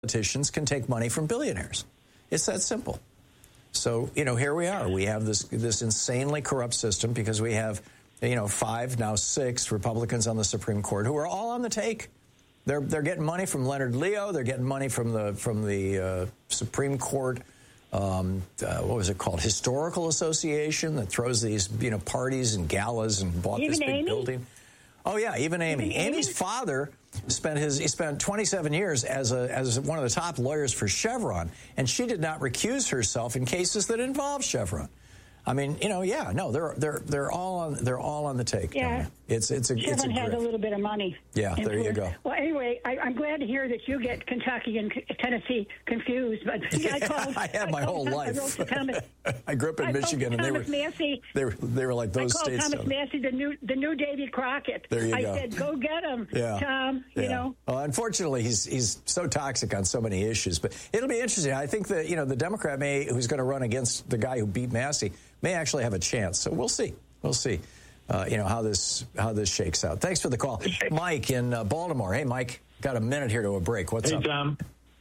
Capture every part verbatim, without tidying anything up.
politicians can take money from billionaires. It's that simple. So, you know, here we are. We have this this insanely corrupt system because we have, you know, five, now six Republicans on the Supreme Court who are all on the take. They're they're getting money from Leonard Leo. They're getting money from the from the uh, Supreme Court. Um, uh, what was it called? Historical Association that throws these, you know, parties and galas and bought even this big Amy? building. Oh yeah, even Amy. Even Amy's Amy? father spent his he spent twenty-seven years as a as one of the top lawyers for Chevron, and she did not recuse herself in cases that involved Chevron. I mean, you know, yeah, no, they're they're they're all on they're all on the take. Yeah, it's it's a Chevron it's a has grift. a little bit of money. Yeah, there you go. Well, anyway, I, I'm glad to hear that you get Kentucky and Tennessee confused. But I called. I have my I whole called, life. I, wrote to Thomas, I grew up in I Michigan, and they were, Massey, they were they were like those I called states. Thomas down there. Massey, the new the new Davy Crockett. There you I go. said, go get him, Yeah. Tom. You Yeah. know. Well, unfortunately, he's he's so toxic on so many issues. But it'll be interesting. I think that, you know, the Democrat may who's going to run against the guy who beat Massey may actually have a chance. So we'll see. We'll see. Uh, you know how this how this shakes out. Thanks for the call, Mike in uh, Baltimore. Hey, Mike, got a minute here to a break. What's hey, up? Hey, Tom.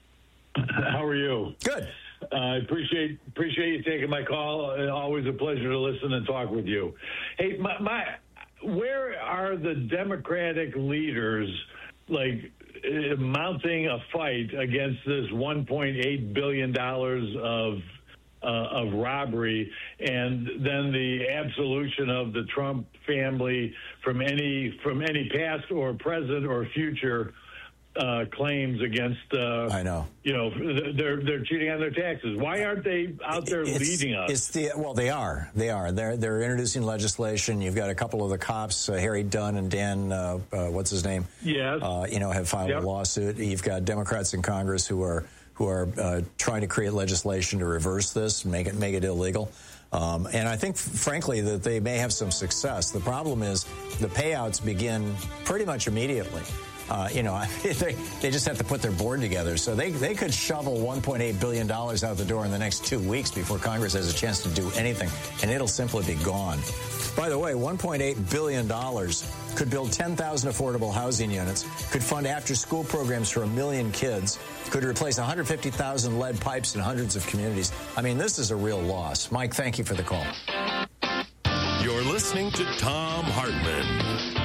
How are you? Good. I uh, appreciate appreciate you taking my call. Uh, always a pleasure to listen and talk with you. Hey, my, my where are the Democratic leaders like uh, mounting a fight against this one point eight billion dollars of uh, of robbery and then the absolution of the Trump family from any from any past or present or future Uh, claims against, uh, I know, you know, they're they're cheating on their taxes. Why aren't they out there it's, leading us? It's the well, they are, they are. They're they're introducing legislation. You've got a couple of the cops, uh, Harry Dunn and Dan, uh, uh, what's his name? Yes. Uh, you know, have filed Yep. a lawsuit. You've got Democrats in Congress who are who are uh, trying to create legislation to reverse this, make it make it illegal. Um, and I think, frankly, that they may have some success. The problem is the payouts begin pretty much immediately. Uh, you know, they, they just have to put their board together. So they, they could shovel one point eight billion dollars out the door in the next two weeks before Congress has a chance to do anything, and it'll simply be gone. By the way, one point eight billion dollars could build ten thousand affordable housing units, could fund after-school programs for a million kids, could replace one hundred fifty thousand lead pipes in hundreds of communities. I mean, this is a real loss. Mike, thank you for the call. You're listening to Thom Hartmann.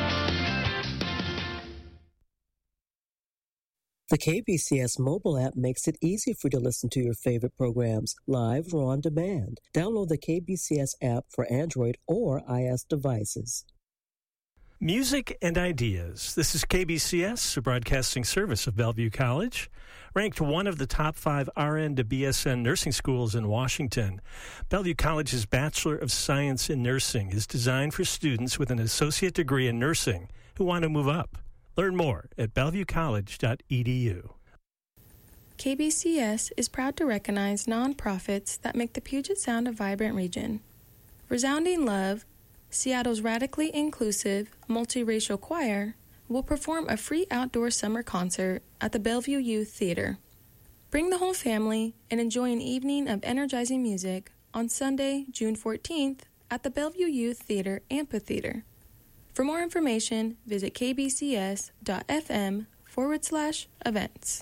The K B C S mobile app makes it easy for you to listen to your favorite programs live or on demand. Download the K B C S app for Android or iOS devices. Music and ideas. This is K B C S, a broadcasting service of Bellevue College, ranked one of the top five R N to B S N nursing schools in Washington. Bellevue College's Bachelor of Science in Nursing is designed for students with an associate degree in nursing who want to move up. Learn more at bellevue college dot e d u. K B C S is proud to recognize nonprofits that make the Puget Sound a vibrant region. Resounding Love, Seattle's radically inclusive, multiracial choir, will perform a free outdoor summer concert at the Bellevue Youth Theater. Bring the whole family and enjoy an evening of energizing music on Sunday, June fourteenth at the Bellevue Youth Theater Amphitheater. For more information, visit kbcs.fm forward slash events.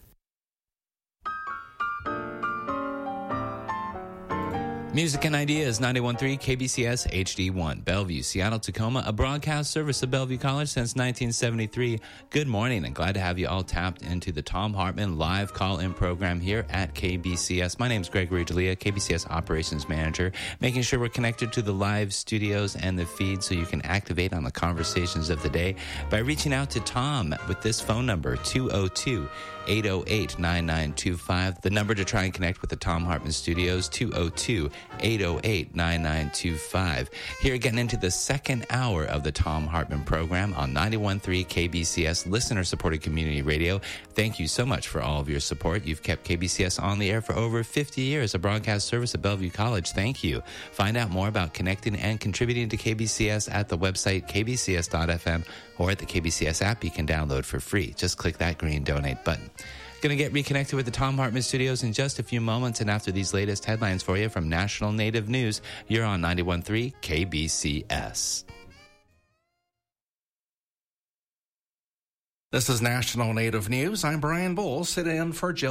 Music and Ideas, ninety-one point three K B C S H D one, Bellevue, Seattle, Tacoma, a broadcast service of Bellevue College since nineteen seventy-three. Good morning, and glad to have you all tapped into the Thom Hartmann live call-in program here at K B C S. My name is Gregory D'Elia, K B C S Operations Manager, making sure we're connected to the live studios and the feed so you can activate on the conversations of the day by reaching out to Tom with this phone number, two oh two, eight oh eight, nine nine two five. The number to try and connect with the Thom Hartmann Studios, two oh two, eight oh eight, nine nine two five. Here getting into the second hour of the Thom Hartmann program on ninety-one point three K B C S, listener-supported community radio. Thank you so much for all of your support. You've kept K B C S on the air for over fifty years, a broadcast service at Bellevue College. Thank you. Find out more about connecting and contributing to K B C S at the website k b c s dot f m or at the K B C S app you can download for free. Just click that green donate button. Going to get reconnected with the Thom Hartmann Studios in just a few moments, and after these latest headlines for you from National Native News, you're on ninety-one point three K B C S. This is National Native News. I'm Brian Bowles, sitting in for Jill.